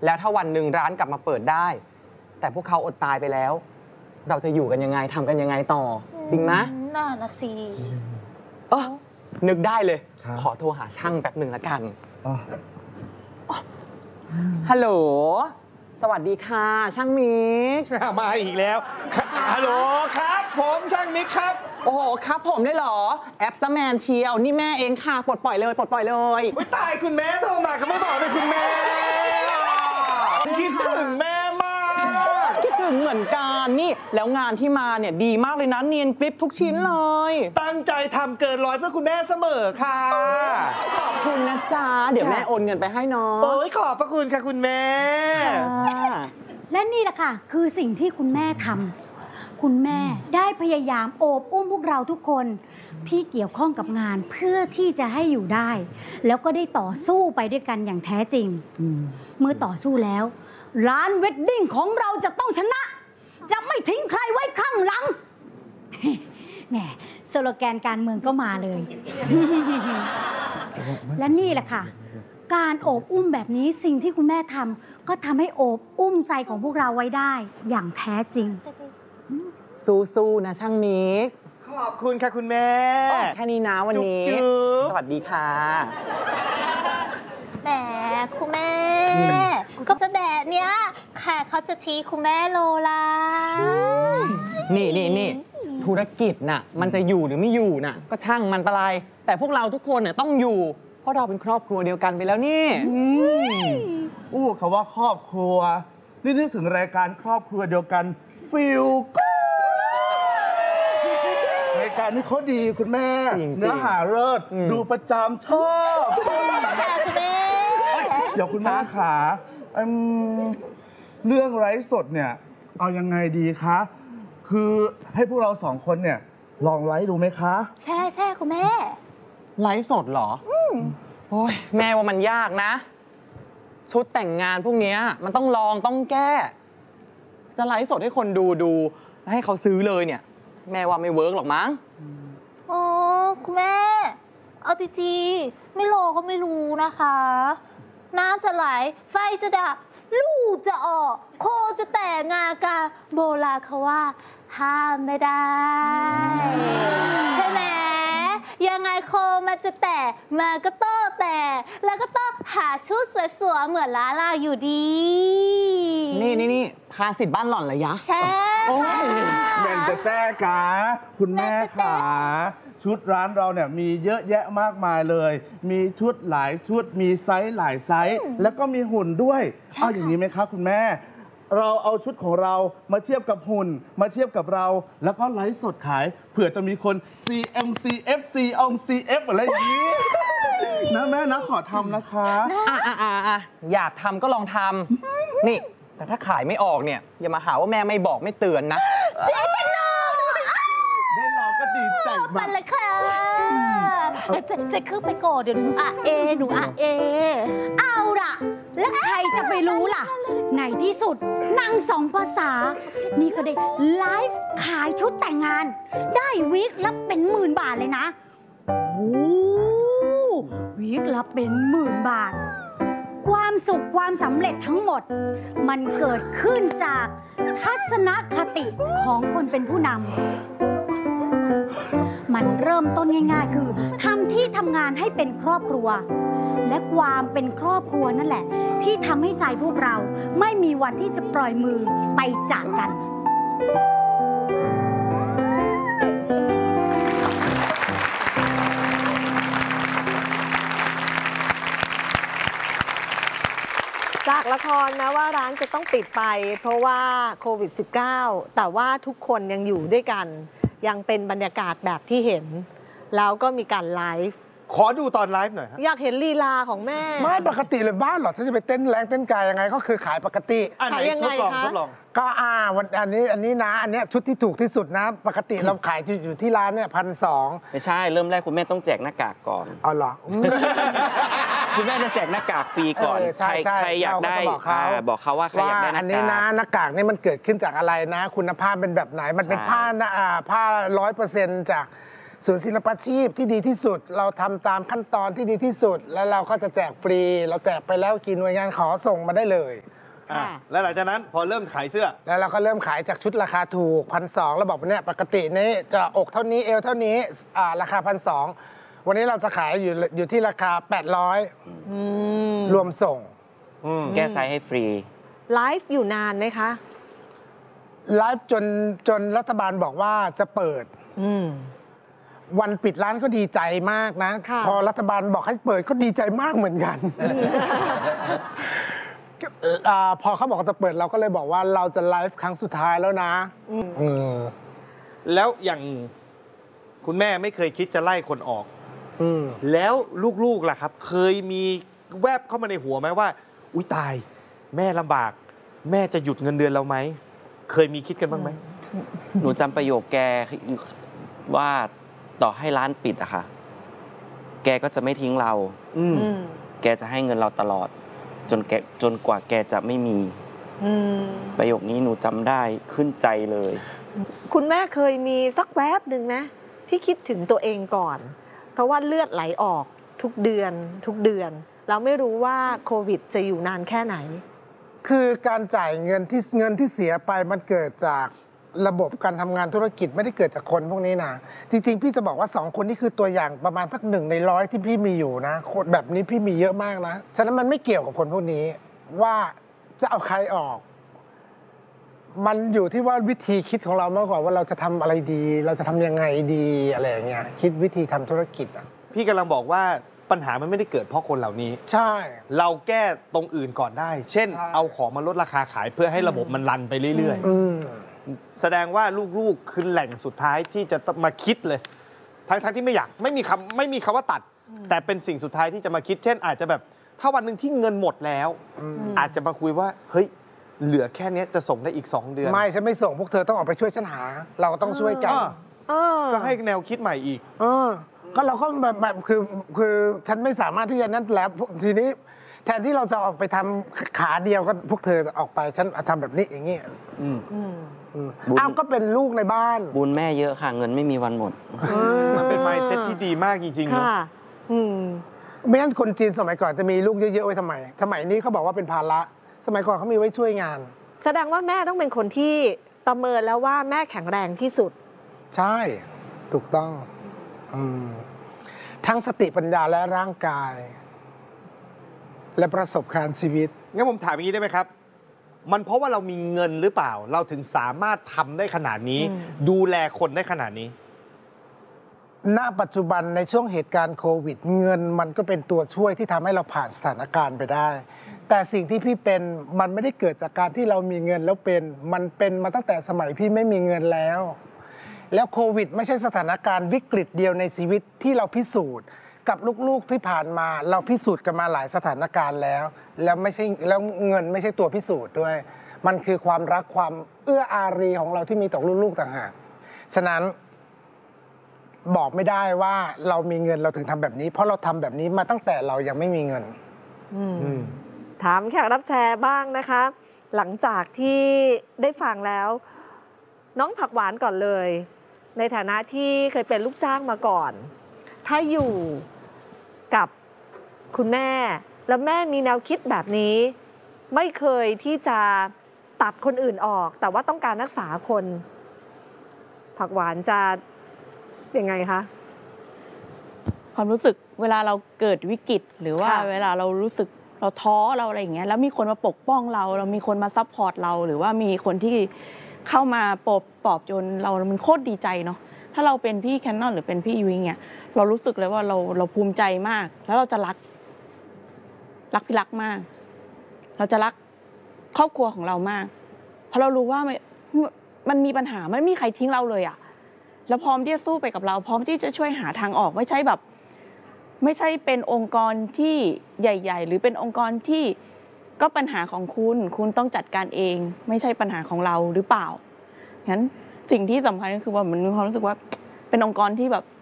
แล้วถ้าวันหนึ่งร้านกลับมาเปิดได้แต่พวกเขาอดตายไปแล้ว เราจะอยู่กันยังไงทำกันยังไงต่อจริงไหมน่านะสินึกได้เลยขอโทรหาช่างแป๊บหนึ่งละกันฮัลโหลสวัสดีค่ะช่างมิกมาอีกแล้วฮัลโหลครับผมช่างมิกครับโอ้โหครับผมได้เหรอแอปซัมแมนเชียวนี่แม่เองค่ะปลดปล่อยเลยปลดปล่อยเลยไม่ตายคุณแม่โทรมาก็ไม่บอกเลยคุณแม่คิดถึงแม่มากคิดถึงเหมือนกันนี่แล้วงานที่มาเนี่ยดีมากเลยนะเนียนกริปทุกชิ้นเลยตั้งใจทำเกินร้อยเพื่อคุณแม่เสมอค่ะขอบคุณนะจ๊ะเดี๋ยวแม่โอนเงินไปให้น้องโอ้ยขอบพระคุณค่ะคุณแม่และนี่แหละค่ะคือสิ่งที่คุณแม่ทำคุณแม่ได้พยายามโอบอุ้มพวกเราทุกคนที่เกี่ยวข้องกับงานเพื่อที่จะให้อยู่ได้แล้วก็ได้ต่อสู้ไปด้วยกันอย่างแท้จริงเมื่อต่อสู้แล้วร้านเวดดิ้งของเราจะต้องชนะจะไม่ทิ้งใครไว้ข้างหลังแหมสโลแกนการเมืองก็มาเลย และนี่แหละค่ะการโอบอุ้มแบบนี้สิ่งที่คุณแม่ทำก็ทำให้โอบอุ้มใจของพวกเราไว้ได้อย่างแท้จริงสู้ๆนะช่างมิกขอบคุณค่ะคุณแม่แค่นี้นะวันนี้สวัสดีค่ะแหมคุณแม่ก็จะแบบเนี้ยแขกเขาจะทีคุณแม่โลละนี่ธุรกิจน่ะมันจะอยู่หรือไม่อยู่น่ะก็ช่างมันปะไรแต่พวกเราทุกคนเนี่ยต้องอยู่เพราะเราเป็นครอบครัวเดียวกันไปแล้วนี่คำว่าครอบครัวนี่นึกถึงรายการครอบครัวเดียวกันฟิลรายการนี้เขาดีคุณแม่เนื้อหาเลิศดูประจำชอบคุณแม่เดี๋ยวคุณแม่ขาเรื่องไลฟ์สดเนี่ยเอายังไงดีคะคือให้พวกเราสองคนเนี่ยลองไลฟ์ดูไหมคะใช่คุณแม่ไลฟ์สดเหรอโอ้ยแม่ว่ามันยากนะชุดแต่งงานพวกนี้มันต้องลองต้องแก้จะไลฟ์สดให้คนดูให้เขาซื้อเลยเนี่ยแม่ว่าไม่เวิร์กหรอกมั้งอ๋อคุณแม่เอาจริงๆไม่รอก็ไม่รู้นะคะน้ำจะไหลไฟจะดับลูกจะออกโคจะแตกงากาโบราณเขาว่าห้ามไม่ได้ใช่ไหมยังไงโคมันจะแตกมันก็ต้องแตกแล้วก็ต้องหาชุดสวยๆเหมือนลาลาอยู่ดีนี่ภาษิตบ้านหล่อนเลยยะใช่แม่นจะแต้กาคุณแม่ขาชุดร้านเราเนี่ยมีเยอะแยะมากมายเลยมีชุดหลายชุดมีไซส์หลายไซส์แล้วก็มีหุ่นด้วยเอาอย่างนี้ไหมคะคุณแม่เราเอาชุดของเรามาเทียบกับหุ่นมาเทียบกับเราแล้วก็ไลฟ์สดขายเผื่อจะมีคน CF อะไรอย่างนี้นะแม่นะขอทำนะคะอยากทำก็ลองทำนี่แต่ถ้าขายไม่ออกเนี่ยอย่ามาหาว่าแม่ไม่บอกไม่เตือนนะเจ๊กันเนาะได้ลองก็ดีใจมากเลยค่ะจะขึ้นไปก่อนเดี๋ยวหนูเอาล่ะแล้วใครจะไปรู้ล่ะในที่สุดนางสองภาษานี่ก็ได้ไลฟ์ขายชุดแต่งงานได้วีคละเป็น10,000 บาทเลยนะโอ้วีคละเป็น10,000 บาทความสุขความสำเร็จทั้งหมดมันเกิดขึ้นจากทัศนคติของคนเป็นผู้นำมันเริ่มต้นง่ายๆคือทำที่ทำงานให้เป็นครอบครัวและความเป็นครอบครัวนั่นแหละที่ทำให้ใจพวกเราไม่มีวันที่จะปล่อยมือไปจากกันจากละครนะว่าร้านจะต้องปิดไปเพราะว่าโควิด -19 แต่ว่าทุกคนยังอยู่ด้วยกันยังเป็นบรรยากาศแบบที่เห็นแล้วก็มีการไลฟ์ขอดูตอนไลฟ์หน่อยอยากเห็นลีลาของแม่ไม่ปกติเลยบ้านหรอถ้าจะไปเต้นแรงเต้นกายยังไงก็คือขายปกติขายยังไงคะทดลองก็วันอันนี้นะอันนี้ชุดที่ถูกที่สุดนะปกติเราขายอยู่ที่ร้านเนี่ย1,200 ไม่ใช่เริ่มแรกคุณแม่ต้องแจกหน้ากากก่อนอ๋อเหรอคุณแม่จะแจกหน้ากากฟรีก่อนใครอยากได้บอกเขาว่าใครอยากได้หน้ากากอันนี้นะหน้ากากนี่มันเกิดขึ้นจากอะไรนะคุณภาพเป็นแบบไหนมันเป็นผ้า100%จากศูนย์ศิลปาชีพที่ดีที่สุด เราทำตามขั้นตอนที่ดีที่สุด แล้วเราก็จะแจกฟรี เราแจกไปแล้วกี่หน่วยงานขอส่งมาได้เลยแล้วหลังจากนั้นพอเริ่มขายเสื้อแล้วเราก็เริ่มขายจากชุดราคาถูก1,200แล้วบอกว่าเนี่ยปกตินี้จะอกเท่านี้เอวเท่านี้ราคา1,200วันนี้เราจะขายอยู่ที่ราคา800รวมส่งแก้ไซส์ให้ฟรีไลฟ์อยู่นานไหมคะไลฟ์จนรัฐบาลบอกว่าจะเปิด วันปิดร้านก็ดีใจมากนะค่ะพอรัฐบาลบอกให้เปิดก็ดีใจมากเหมือนกันพอเขาบอกว่าจะเปิดเราก็เลยบอกว่าเราจะไลฟ์ครั้งสุดท้ายแล้วนะแล้วอย่างคุณแม่ไม่เคยคิดจะไล่คนออกอืมแล้วลูกๆล่ะครับ เคยมีแวบเข้ามาในหัวไหมว่า อุ๊ยตาย แม่ลำบาก แม่จะหยุดเงินเดือนเราไหม เคยมีคิดกันบ้างไหมหนูจำประโยคแกว่าต่อให้ร้านปิดอะค่ะ แกก็จะไม่ทิ้งเรา แกจะให้เงินเราตลอด จนกว่าแกจะไม่มี ประโยคนี้หนูจำได้ขึ้นใจเลยคุณแม่เคยมีสักแวบหนึ่งนะที่คิดถึงตัวเองก่อน เพราะว่าเลือดไหลออกทุกเดือนเราไม่รู้ว่าโควิดจะอยู่นานแค่ไหนคือการจ่ายเงินที่เสียไปมันเกิดจากระบบการทำงานธุรกิจไม่ได้เกิดจากคนพวกนี้นะจริงๆพี่จะบอกว่า2คนนี่คือตัวอย่างประมาณสัก1 ใน 100ที่พี่มีอยู่นะคนแบบนี้พี่มีเยอะมากนะฉะนั้นมันไม่เกี่ยวกับคนพวกนี้ว่าจะเอาใครออก มันอยู่ที่ว่าวิธีคิดของเรามากกว่าว่าเราจะทำอะไรดี เราจะทำยังไงดีอะไรอย่างเงี้ยคิดวิธีทำธุรกิจอ่ะพี่กำลังบอกว่าปัญหามันไม่ได้เกิดเพราะคนเหล่านี้ใช่เราแก้ตรงอื่นก่อนได้ เช่นใช่เอาของมาลดราคาขายเพื่อให้ระบบมันรันไปเรื่อยอืมๆ แสดงว่าลูกๆคือแหล่งสุดท้ายที่จะมาคิดเลย ทั้งที่ไม่อยากไม่มีคำว่าตัด แต่เป็นสิ่งสุดท้ายที่จะมาคิด เช่น อาจจะแบบถ้าวันหนึ่งที่เงินหมดแล้ว อาจจะมาคุยว่าเฮ้ยเหลือแค่เนี้ยจะส่งได้อีก2 เดือนไม่ฉันไม่ส่งพวกเธอต้องออกไปช่วยฉันหา เราต้องช่วยกันก็ให้แนวคิดใหม่อีกก็เราก็แบบคือฉันไม่สามารถที่จะนั่นแล้วทีนี้แทนที่เราจะออกไปทำขาเดียวก็พวกเธอออกไปฉันทำแบบนี้อย่างนี้บุญอ้าวก็เป็นลูกในบ้านบุญแม่เยอะค่ะ เงินไม่มีวันหมดมันเป็น mindset ที่ดีมากจริงๆเนอะค่ะไม่งั้นคนจีนสมัยก่อนจะมีลูกเยอะๆไว้ทำไมสมัยนี้เขาบอกว่าเป็นภาระสมัยก่อนเขามีไว้ช่วยงานแสดงว่าแม่ต้องเป็นคนที่ประเมินแล้วว่าแม่แข็งแรงที่สุดใช่ถูกต้องทั้งสติปัญญาและร่างกาย และประสบการณ์ชีวิตงั้นผมถามอย่างนี้ได้ไหมครับ มันเพราะว่าเรามีเงินหรือเปล่า เราถึงสามารถทำได้ขนาดนี้ ดูแลคนได้ขนาดนี้ณ ปัจจุบันในช่วงเหตุการณ์โควิด เงินมันก็เป็นตัวช่วยที่ทำให้เราผ่านสถานการณ์ไปได้ แต่สิ่งที่พี่เป็นมันไม่ได้เกิดจากการที่เรามีเงินแล้วเป็น มันเป็นมาตั้งแต่สมัยพี่ไม่มีเงินแล้ว แล้วโควิดไม่ใช่สถานการณ์วิกฤตเดียวในชีวิตที่เราพิสูจน์ กับลูกๆที่ผ่านมาเราพิสูจน์กันมาหลายสถานการณ์แล้วไม่ใช่แล้วเงินไม่ใช่ตัวพิสูจน์ด้วย มันคือความรักความเอื้ออารีของเราที่มีต่อลูกๆต่างหากฉะนั้นบอกไม่ได้ว่าเรามีเงินเราถึงทำแบบนี้ เพราะเราทำแบบนี้มาตั้งแต่เรายังไม่มีเงินถามแขกรับแชร์บ้างนะคะ หลังจากที่ได้ฟังแล้ว น้องผักหวานก่อนเลย ในฐานะที่เคยเป็นลูกจ้างมาก่อน ถ้าอยู่กับคุณแม่ แล้วแม่มีแนวคิดแบบนี้ ไม่เคยที่จะตัดคนอื่นออก แต่ว่าต้องการรักษาคน ผักหวานจะยังไงคะความรู้สึกเวลาเราเกิดวิกฤตหรือว่าค่ะเวลาเรารู้สึกเราท้อเราอะไรอย่างเงี้ยแล้วมีคนมาปกป้องเรามีคนมาซัพพอร์ตเราหรือว่ามีคนที่เข้ามาปลอบโยนเรามันโคตรดีใจเนาะถ้าเราเป็นพี่แคนนอนหรือเป็นพี่ยุ้ยเนี่ยเรารู้สึกเลยว่าเราภูมิใจมาก แล้วเราจะรักพี่รักมาก เราจะรักครอบครัวของเรามากเพราะเรารู้ว่ามันมีปัญหาไม่มีใครทิ้งเราเลยอะแล้วพร้อมที่จะสู้ไปกับเราพร้อมที่จะช่วยหาทางออกไม่ใช่เป็นองค์กรที่ใหญ่ๆหรือเป็นองค์กรที่ก็ปัญหาของคุณต้องจัดการเองไม่ใช่ปัญหาของเราหรือเปล่างั้นสิ่งที่สำคัญก็คือว่ามันมีความรู้สึกว่าเป็นองค์กรที่แบบ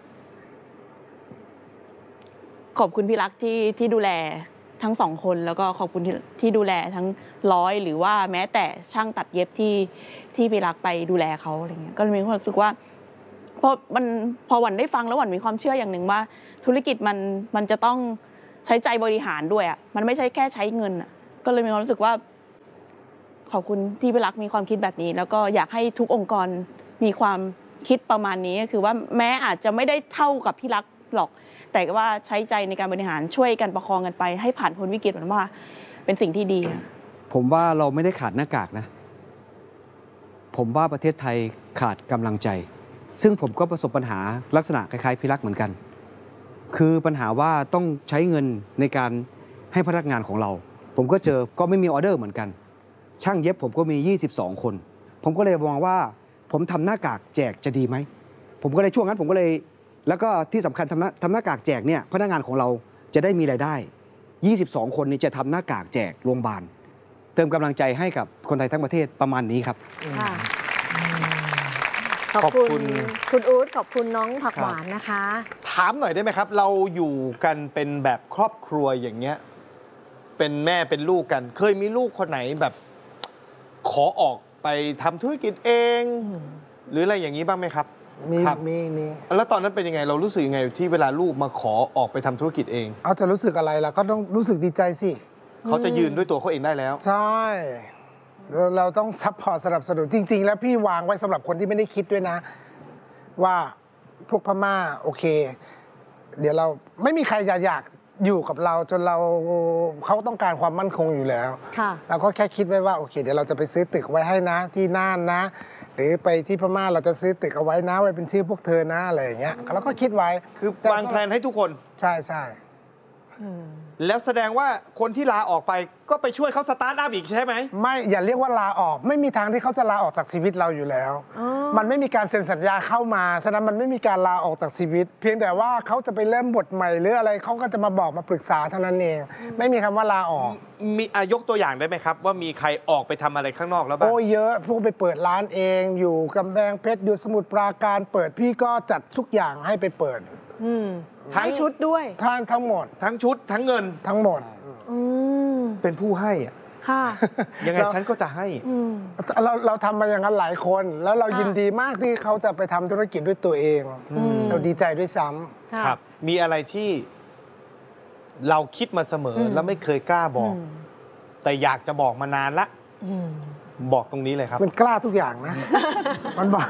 ขอบคุณพี่รักที่ดูแลทั้ง2 คนแล้วก็ขอบคุณที่ดูแลทั้ง100หรือว่าแม้แต่ช่างตัดเย็บที่พี่รักไปดูแลเขาอะไรเงี้ยก็มีความรู้สึกว่าเพราะพอหวันได้ฟังแล้วหวันมีความเชื่ออย่างหนึ่งว่าธุรกิจมันจะต้องใช้ใจบริหารด้วยอ่ะมันไม่ใช่แค่ใช้เงินอ่ะก็เลยมีความรู้สึกว่าขอบคุณที่พี่รักมีความคิดแบบนี้ แล้วก็อยากให้ทุกองค์กรมีความคิดประมาณนี้ก็คือว่าแม้อาจจะไม่ได้เท่ากับพี่รักหรอกแต่ว่าใช้ใจในการบริหารช่วยกันประคองกันไปให้ผ่านพ้นวิกฤตมันว่าเป็นสิ่งที่ดีผมว่าเราไม่ได้ขาดหน้ากากนะผมว่าประเทศไทยขาดกำลังใจซึ่งผมก็ประสบปัญหาลักษณะคล้ายๆพี่รักเหมือนกันคือปัญหาว่าต้องใช้เงินในการให้พนักงานของเราผมก็เจอก็ไม่มีออเดอร์เหมือนกันช่างเย็บผมก็มี22คนผมก็เลยมองว่าผมทำหน้ากากแจกจะดีไหมผมก็เลยช่วงนั้นผมก็เลยแล้วก็ที่สำคัญทำหน้ากากแจกเนี่ยพนักงานของเราจะได้มีรายได้22คนนี้จะทำหน้ากากแจกโรงพยาบาลเติมกำลังใจให้กับคนไทยทั้งประเทศประมาณนี้ครับขอบคุณคุณอู๊ดขอบคุณน้องผักหวานนะคะถามหน่อยได้ไหมครับ เราอยู่กันเป็นแบบครอบครัวอย่างเงี้ยเป็นแม่เป็นลูกกันเคยมีลูกคนไหนแบบขอออกไปทำธุรกิจเองหรืออะไรอย่างนี้บ้างไหมครับมีแล้วตอนนั้นเป็นยังไงเรารู้สึกยังไงที่เวลาลูกมาขอออกไปทำธุรกิจเองเอาจะรู้สึกอะไรล่ะก็ต้องรู้สึกดีใจสิเขาจะยืนด้วยตัวเขาเองได้แล้วใช่เราต้องซัพพอร์ตสนับสนุนจริงๆแล้วพี่วางไว้สำหรับคนที่ไม่ได้คิดด้วยนะว่าพวกพม่าโอเคเดี๋ยวเราไม่มีใครอยากอยู่กับเราจนเขาต้องการความมั่นคงอยู่แล้วเราก็แค่คิดไว้ว่าโอเคเดี๋ยวเราจะไปซื้อตึกไว้ให้นะที่น่านนะหรือไปที่พม่าเราจะซื้อตึกเอาไว้นะไว้เป็นชื่อพวกเธอนะอะไรอย่างเงี้ยเราก็คิดไว้คือวางแผนให้ทุกคนใช่แล้วแสดงว่าคนที่ลาออกไปก็ไปช่วยเขาสตาร์ทอัพอีกใช่ไหมไม่อย่าเรียกว่าลาออกไม่มีทางที่เขาจะลาออกจากชีวิตเราอยู่แล้วมันไม่มีการเซ็นสัญญาเข้ามาฉะนั้นมันไม่มีการลาออกจากชีวิตเพียงแต่ว่าเขาจะไปเริ่มบทใหม่หรืออะไรเขาก็จะมาบอกมาปรึกษาเท่านั้นเองไม่มีคำว่าลาออกมียกตัวอย่างได้ไหมครับว่ามีใครออกไปทำอะไรข้างนอกแล้วบ้างโอ้เยอะพวกไปเปิดร้านเองอยู่กำแพงเพชรอยู่สมุทรปราการเปิดพี่ก็จัดทุกอย่างให้ไปเปิดทั้งชุดด้วยทั้งหมดทั้งชุดทั้งเงินทั้งหมดเป็นผู้ให้อ่ะยังไงฉันก็จะให้เราทำมาอย่างนั้นหลายคนแล้วเรายินดีมากที่เขาจะไปทำธุรกิจด้วยตัวเองเราดีใจด้วยซ้ำครับมีอะไรที่เราคิดมาเสมอแล้วไม่เคยกล้าบอกแต่อยากจะบอกมานานละบอกตรงนี้เลยครับมันกล้าทุกอย่างนะมันบอก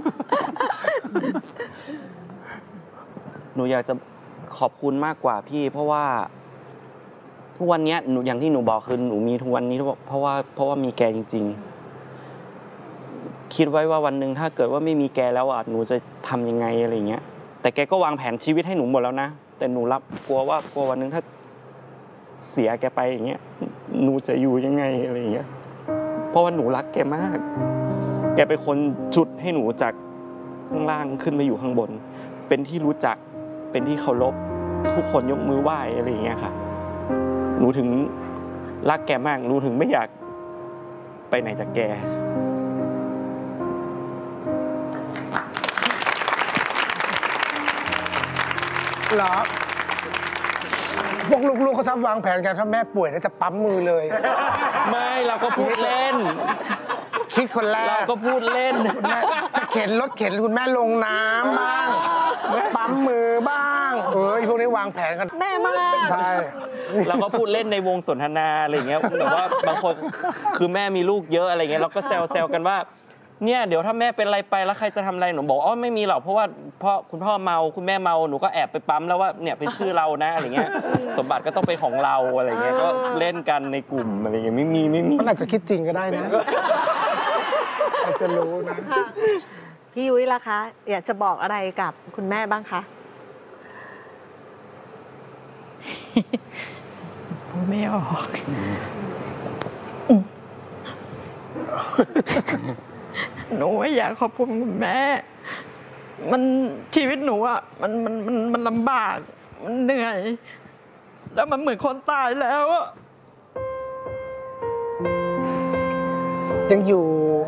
หนูอยากจะขอบคุณมากกว่าพี่เพราะว่าทุกวันนี้หนูอย่างที่หนูบอกคือหนูมีทุกวันนี้เพราะว่ามีแกจริงๆคิดไว้ว่าวันหนึ่งถ้าเกิดว่าไม่มีแกแล้วอ่ะหนูจะทำยังไงอะไรเงี้ยแต่แกก็วางแผนชีวิตให้หนูหมดแล้วนะแต่หนูกลัววันหนึ่งถ้าเสียแกไปอย่างเงี้ยหนูจะอยู่ยังไงอะไรเงี้ยเพราะว่าหนูรักแกมากแกเป็นคนจุดให้หนูจากข้างล่างขึ้นมาอยู่ข้างบนเป็นที่รู้จักเป็นที่เคารพทุกคนยกมือไหว้อะไรอย่างเงี้ยค่ะหนูถึงรักแกมากหนูถึงไม่อยากไปไหนจากแกเหรอพวกลูกๆเขาชอบวางแผนกันถ้าแม่ป่วยแล้วจะปั๊มมือเลยไม่เราก็พูดเล่นคิดคนแรกเราก็พูดเล่นจะเข็นรถเข็นคุณแม่ลงน้ำบ้างปั๊มมือบ้างพวกนี้วางแผนกันแม่มากใช่เราก็พูดเล่นในวงสนทนาอะไรอย่างเงี้ยแต่ว่าบางคนคือแม่มีลูกเยอะอะไรเงี้ยเราก็แซวกันว่าเนี่ยเดี๋ยวถ้าแม่เป็นอะไรไปแล้วใครจะทำอะไรหนูบอกอ๋อไม่มีหรอกเพราะว่าคุณพ่อเมาคุณแม่เมาหนูก็แอบไปปั๊มแล้วว่าเนี่ยเป็นชื่อเรานะอะไรเงี้ยสมบัติก็ต้องเป็นของเราอะไรเงี้ยก็เล่นกันในกลุ่มอะไรเงี้ยไม่มีมันอาจจะคิดจริงก็ได้นะอาจจะรู้นะพี่ยุ้ยล่ะคะอยากจะบอกอะไรกับคุณแม่บ้างคะพูดไม่ออกหนูอยากขอบคุณคุณแม่มันชีวิตหนูอ่ะมันลำบากมันเหนื่อยแล้วมันเหมือนคนตายแล้วอ่ะยังอยู่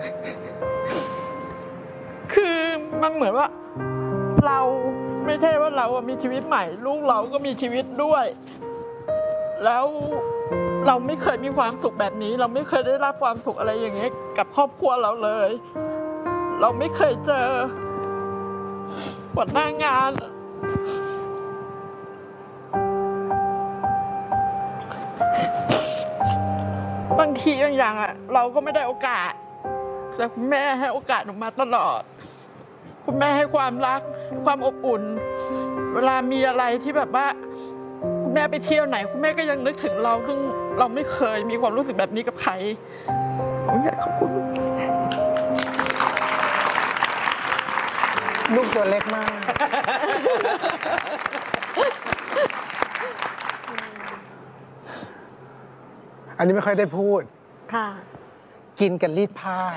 คือมันเหมือนว่าเราไม่ใช่ว่าเรามีชีวิตใหม่ลูกเราก็มีชีวิตด้วยแล้วเราไม่เคยมีความสุขแบบนี้เราไม่เคยได้รับความสุขอะไรอย่างเงี้ยกับครอบครัวเราเลยเราไม่เคยเจอหัวหน้างานบางทีบางอย่างอะเราก็ไม่ได้โอกาสแต่คุณแม่ให้โอกาสหนูมาตลอดคุณแม่ให้ความรักความอบอุ่นเวลามีอะไรที่แบบว่าคุณแม่ไปเที่ยวไหนคุณแม่ก็ยังนึกถึงเราซึ่งเราไม่เคยมีความรู้สึกแบบนี้กับใครผมอยากขอบคุณลูกตัวเล็กมาก อันนี้ไม่ค่อยได้พูดค่ะกินกันรีดผ้า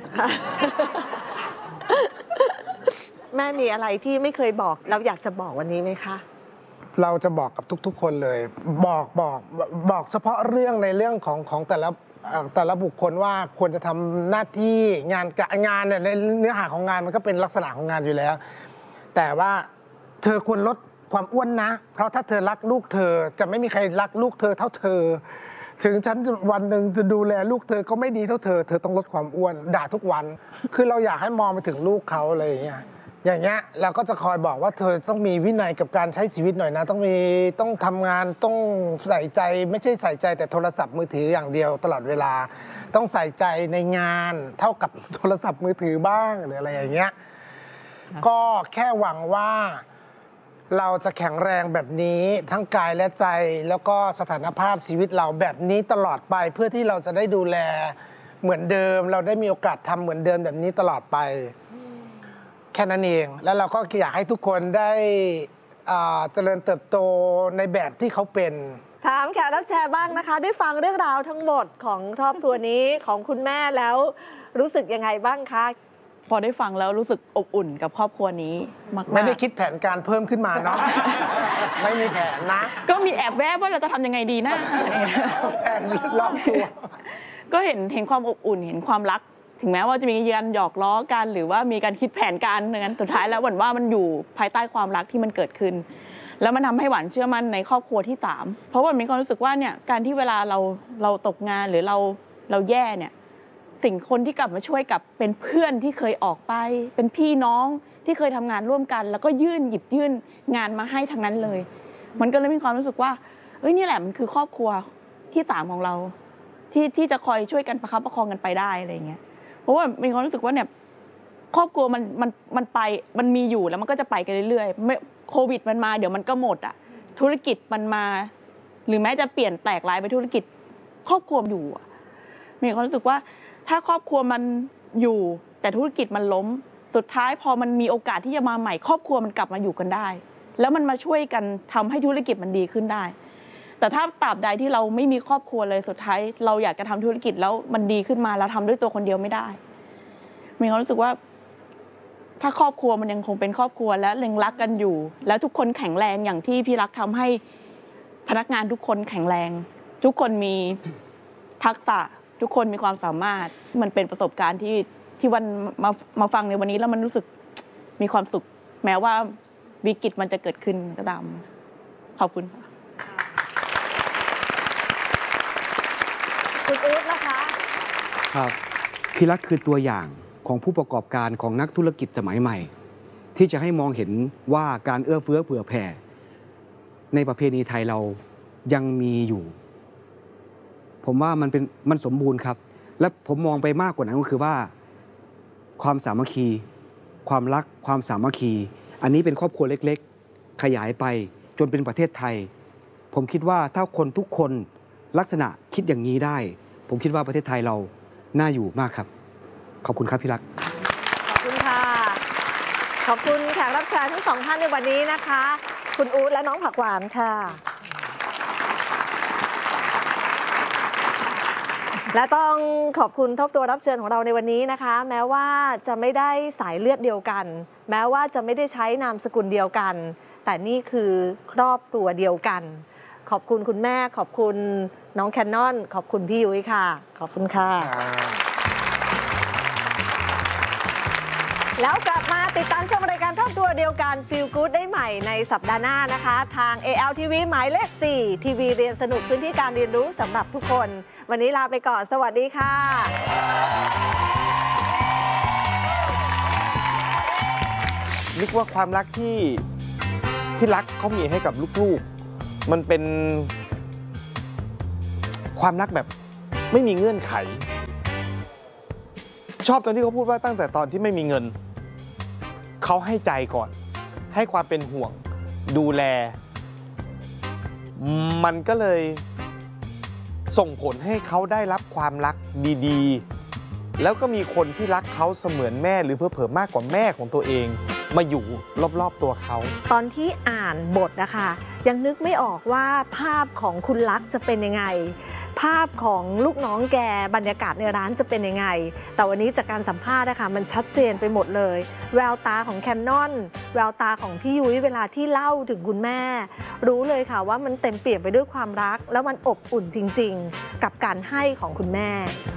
แม่มีอะไรที่ไม่เคยบอกเราอยากจะบอกวันนี้ไหมคะเราจะบอกกับทุกๆคนเลย บอกเฉพาะเรื่องในเรื่องของแต่ละบุคคลว่าควรจะทำหน้าที่งานเนี่ยในเนื้อหาของงานมันก็เป็นลักษณะของงานอยู่แล้ว แต่ว่าเธอควรลดความอ้วนนะ เพราะถ้าเธอรักลูกเธอจะไม่มีใครรักลูกเธอเท่าเธอ ถึงฉันวันหนึ่งจะดูแลลูกเธอก็ไม่ดีเท่าเธอต้องลดความอ้วนด่าทุกวัน คือเราอยากให้มองไปถึงลูกเขาอะไรอย่างเงี้ยเราก็จะคอยบอกว่าเธอต้องมีวินัยกับการใช้ชีวิตหน่อยนะต้องทำงานต้องใส่ใจไม่ใช่ใส่ใจแต่โทรศัพท์มือถืออย่างเดียวตลอดเวลาต้องใส่ใจในงานเท่ากับโทรศัพท์มือถือบ้างหรืออะไรอย่างเงี้ยก็แค่หวังว่าเราจะแข็งแรงแบบนี้ทั้งกายและใจแล้วก็สถานภาพชีวิตเราแบบนี้ตลอดไปเพื่อที่เราจะได้ดูแลเหมือนเดิมเราได้มีโอกาสทำเหมือนเดิมแบบนี้ตลอดไปแค่นั้นเองแล้วเราก็อยากให้ทุกคนได้เจริญเติบโตในแบบที่เขาเป็นถามแขกรับเชิญบ้างนะคะได้ฟังเรื่องราวทั้งหมดของครอบครัวนี้ของคุณแม่แล้วรู้สึกยังไงบ้างคะพอได้ฟังแล้วรู้สึกอบอุ่นกับครอบครัวนี้มากๆไม่ได้คิดแผนการเพิ่มขึ้นมาเนาะ ไม่มีแผนนะก็มีแอบแวบว่าเราจะทำยังไงดีนะแผนรอบตัวก็เห็นความอบอุ่นเห็นความรักถึงแม้ว่าจะมีการหยอกล้อกันหรือว่ามีการคิดแผนการอย่างนั้นสุดท้ายแล้วหวั่นว่ามันอยู่ภายใต้ความรักที่มันเกิดขึ้นแล้วมันทำให้หวานเชื่อมั่นในครอบครัวที่3เพราะว่ามีความรู้สึกว่าเนี่ยการที่เวลาเราตกงานหรือเราแย่เนี่ยสิ่งคนที่กลับมาช่วยกับเป็นเพื่อนที่เคยออกไปเป็นพี่น้องที่เคยทำงานร่วมกันแล้วก็หยิบยื่นงานมาให้ทั้งนั้นเลยมันก็เลยมีความรู้สึกว่านี่แหละมันคือครอบครัวที่3ของเราที่จะคอยช่วยกันประคับประคองกันไปได้อะไรอย่างเงี้ยเพราะว่ามีความรู้สึกว่าเนี่ยครอบครัวมันไปมันมีอยู่แล้วมันก็จะไปกันเรื่อยๆโควิดมันมาเดี๋ยวมันก็หมดอ่ะธุรกิจมันมาหรือแม้จะเปลี่ยนแตกลายไปธุรกิจครอบครัวอยู่มีความรู้สึกว่าถ้าครอบครัวมันอยู่แต่ธุรกิจมันล้มสุดท้ายพอมันมีโอกาสที่จะมาใหม่ครอบครัวมันกลับมาอยู่กันได้แล้วมันมาช่วยกันทำให้ธุรกิจมันดีขึ้นได้แต่ถ้าตราบใดที่เราไม่มีครอบครัวเลยสุดท้ายเราอยากจะทำธุรกิจแล้วมันดีขึ้นมาเราทำด้วยตัวคนเดียวไม่ได้มีความรู้สึกว่าถ้าครอบครัวมันยังคงเป็นครอบครัวและยังรักกันอยู่แล้วทุกคนแข็งแรงอย่างที่พี่รักทำให้พนักงานทุกคนแข็งแรงทุกคนมีทักษะทุกคนมีความสามารถมันเป็นประสบการณ์ที่วันมาฟังในวันนี้แล้วมันรู้สึกมีความสุขแม้ว่าวิกฤตมันจะเกิดขึ้นก็ตามขอบคุณค่ะคุณอู๊ดนะคะครับพี่รักคือตัวอย่างของผู้ประกอบการของนักธุรกิจสมัยใหม่ ที่จะให้มองเห็นว่าการเอื้อเฟื้อเผื่อแผ่ในประเพณีไทยเรายังมีอยู่ผมว่ามันสมบูรณ์ครับและผมมองไปมากกว่านั้นก็คือว่าความสามัคคีความรักความสามัคคีอันนี้เป็นครอบครัวเล็กๆขยายไปจนเป็นประเทศไทยผมคิดว่าถ้าคนทุกคนลักษณะคิดอย่างนี้ได้ผมคิดว่าประเทศไทยเราน่าอยู่มากครับขอบคุณครับพี่รักขอบคุณค่ะขอบคุณแขกรับเชิญทั้ง2ท่านในวันนี้นะคะคุณอู๊ดและน้องผักหวานค่ะและต้องขอบคุณครอบครัวรับเชิญของเราในวันนี้นะคะแม้ว่าจะไม่ได้สายเลือดเดียวกันแม้ว่าจะไม่ได้ใช้นามสกุลเดียวกันแต่นี่คือครอบครัวเดียวกันขอบคุณคุณแม่ขอบคุณน้องแคนนอนขอบคุณพี่ยุ้ยค่ะขอบคุณค่ะแล้วกลับมาติดตามชมรายการครอบครัวเดียวกัน Feel Good ได้ใหม่ในสัปดาห์หน้านะคะทาง ALTV หมายเลข 4 ทีวีเรียนสนุกพื้นที่การเรียนรู้สำหรับทุกคนวันนี้ลาไปก่อนสวัสดีค่ะนึกว่าความรักที่พี่รักเขามีให้กับลูกๆมันเป็นความรักแบบไม่มีเงื่อนไข ชอบตอนที่เขาพูดว่าตั้งแต่ตอนที่ไม่มีเงินเขาให้ใจก่อนให้ความเป็นห่วงดูแลมันก็เลยส่งผลให้เขาได้รับความรักดีๆแล้วก็มีคนที่รักเขาเสมือนแม่หรือเผลอๆมากกว่าแม่ของตัวเองมาอยู่รอบๆตัวเขาตอนที่อ่านบทนะคะยังนึกไม่ออกว่าภาพของคุณลักษณ์จะเป็นยังไงภาพของลูกน้องแกบรรยากาศในร้านจะเป็นยังไงแต่วันนี้จากการสัมภาษณ์นะคะมันชัดเจนไปหมดเลยแววตาของแคนนอนแววตาของพี่ยุ้ยเวลาที่เล่าถึงคุณแม่รู้เลยค่ะว่ามันเต็มเปี่ยมไปด้วยความรักแล้วมันอบอุ่นจริงๆกับการให้ของคุณแม่